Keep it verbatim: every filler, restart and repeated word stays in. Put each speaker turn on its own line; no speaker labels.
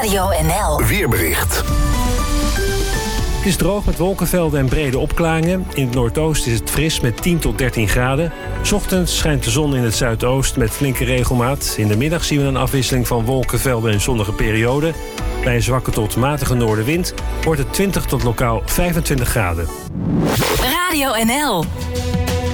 Radio N L
Weerbericht.
Het is droog met wolkenvelden en brede opklaringen. In het noordoosten is het fris met tien tot dertien graden. 's Ochtends schijnt de zon in het zuidoosten met flinke regelmaat. In de middag zien we een afwisseling van wolkenvelden en zonnige perioden. Bij een zwakke tot matige noordenwind wordt het twintig tot lokaal vijfentwintig graden.
Radio N L